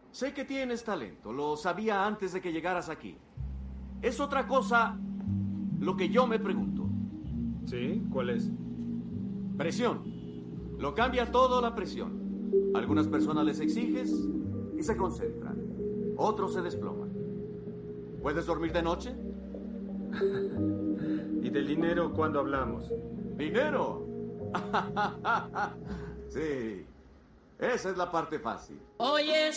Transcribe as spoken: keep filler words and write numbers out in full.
Sé que tienes talento, lo sabía antes de que llegaras aquí. Es otra cosa lo que yo me pregunto. ¿Sí? ¿Cuál es? Presión. Lo cambia todo la presión. Algunas personas les exiges y se concentran. Otros se desploman. ¿Puedes dormir de noche? ¿Y del dinero cuándo hablamos? ¿Dinero? Sí. Esa es la parte fácil. Oye,